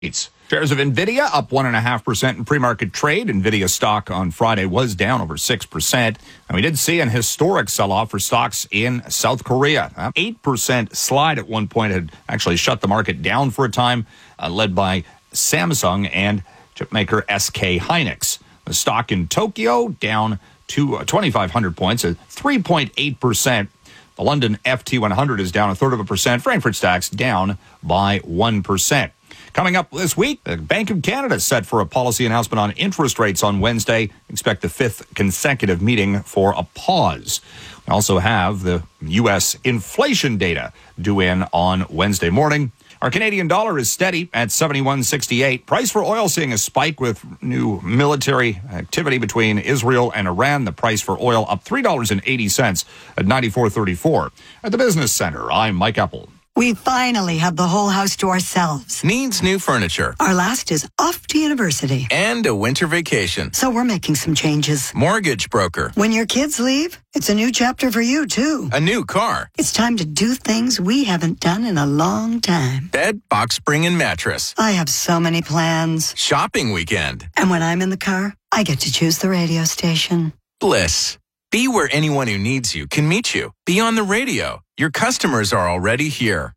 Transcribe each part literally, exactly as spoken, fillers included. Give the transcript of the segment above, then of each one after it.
Shares of NVIDIA up one point five percent in pre-market trade. NVIDIA stock on Friday was down over six percent. And we did see an historic sell-off for stocks in South Korea. An eight percent slide at one point had actually shut the market down for a time, uh, led by Samsung and chipmaker S K Hynix. The stock in Tokyo down to uh, twenty-five hundred points at three point eight percent. The London F T one hundred is down a third of a percent. Frankfurt stocks down by one percent. Coming up this week, the Bank of Canada is set for a policy announcement on interest rates on Wednesday. Expect the fifth consecutive meeting for a pause. We also have the U S inflation data due in on Wednesday morning. Our Canadian dollar is steady at seventy-one sixty-eight. Price for oil seeing a spike with new military activity between Israel and Iran. The price for oil up three dollars and eighty cents at ninety-four thirty-four. At the Business Center, I'm Mike Eppel. We finally have the whole house to ourselves. Needs new furniture. Our last is off to university. And a winter vacation. So we're making some changes. Mortgage broker. When your kids leave, it's a new chapter for you, too. A new car. It's time to do things we haven't done in a long time. Bed, box spring, and mattress. I have so many plans. Shopping weekend. And when I'm in the car, I get to choose the radio station. Bliss. Be where anyone who needs you can meet you. Be on the radio. Your customers are already here.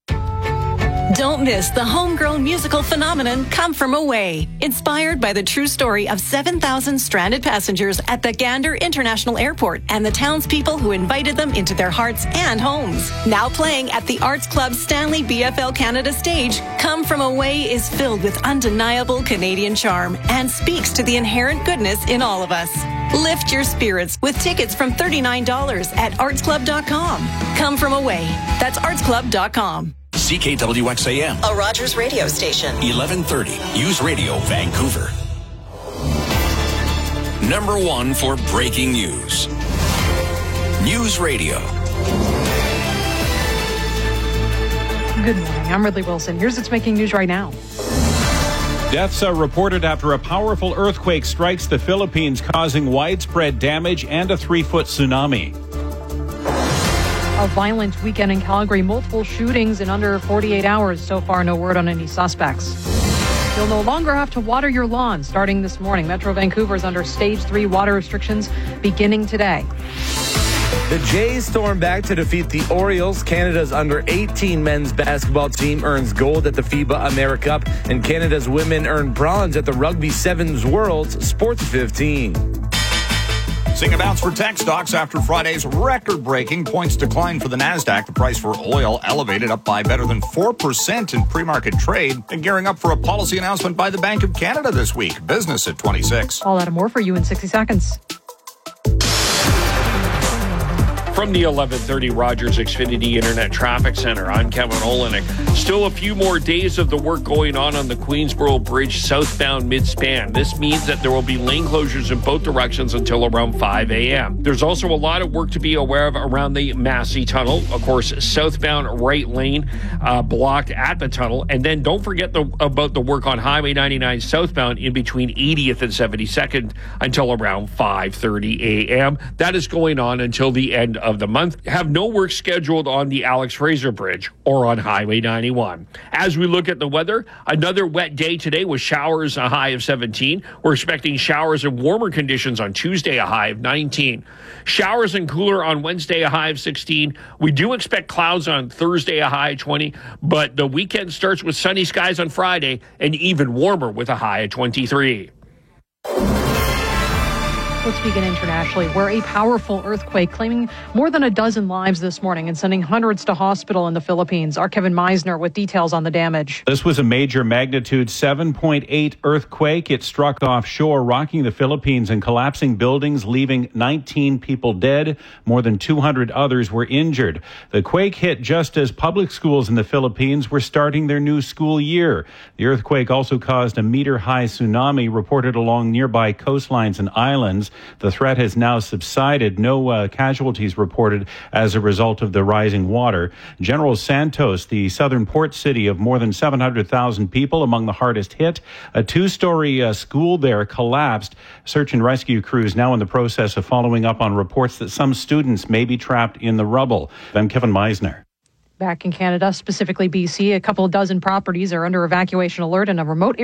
Don't miss the homegrown musical phenomenon Come From Away, inspired by the true story of seven thousand stranded passengers at the Gander International Airport and the townspeople who invited them into their hearts and homes. Now playing at the Arts Club Stanley B F L Canada stage, Come From Away is filled with undeniable Canadian charm and speaks to the inherent goodness in all of us. Lift your spirits with tickets from thirty-nine dollars at arts club dot com. Come From Away. That's arts club dot com. C K W X A M, a Rogers radio station. eleven thirty, News Radio, Vancouver. Number one for breaking news. News Radio. Good morning. I'm Ridley Wilson. Here's what's making news right now. Deaths are reported after a powerful earthquake strikes the Philippines, causing widespread damage and a three-foot tsunami. A violent weekend in Calgary, multiple shootings in under forty-eight hours. So far, no word on any suspects. You'll no longer have to water your lawn starting this morning. Metro Vancouver is under stage three water restrictions beginning today. The Jays storm back to defeat the Orioles. Canada's under eighteen men's basketball team earns gold at the FIBA AmeriCup, and Canada's women earn bronze at the Rugby Sevens Worlds Sports fifteen. Seeing a bounce for tech stocks after Friday's record-breaking points decline for the NASDAQ. The price for oil elevated up by better than four percent in pre-market trade and gearing up for a policy announcement by the Bank of Canada this week. Business at twenty-six. All that and more for you in sixty seconds. From the eleven thirty Rogers Xfinity Internet Traffic Center, I'm Kevin Olenek. Still a few more days of the work going on on the Queensboro Bridge southbound mid-span. This means that there will be lane closures in both directions until around five a.m. There's also a lot of work to be aware of around the Massey Tunnel. Of course, southbound right lane uh, blocked at the tunnel. And then don't forget the, about the work on Highway ninety-nine southbound in between eightieth and seventy-second until around five thirty a.m. That is going on until the end of the month. Have no work scheduled on the Alex Fraser Bridge or on Highway ninety-one. As we look at the weather, another wet day today with showers, a high of seventeen. We're expecting showers and warmer conditions on Tuesday, a high of nineteen. Showers and cooler on Wednesday, a high of sixteen. We do expect clouds on Thursday, a high of twenty, but the weekend starts with sunny skies on Friday and even warmer with a high of twenty-three. Let's begin internationally, where a powerful earthquake claiming more than a dozen lives this morning and sending hundreds to hospital in the Philippines. Our Kevin Meisner with details on the damage. This was a major magnitude seven point eight earthquake. It struck offshore, rocking the Philippines and collapsing buildings, leaving nineteen people dead. More than two hundred others were injured. The quake hit just as public schools in the Philippines were starting their new school year. The earthquake also caused a meter-high tsunami reported along nearby coastlines and islands. The threat has now subsided. No uh, casualties reported as a result of the rising water. General Santos, the southern port city of more than seven hundred thousand people, among the hardest hit. A two-story uh, school there collapsed. Search and rescue crews now in the process of following up on reports that some students may be trapped in the rubble. I'm Kevin Meisner. Back in Canada, specifically B C, a couple dozen properties are under evacuation alert in a remote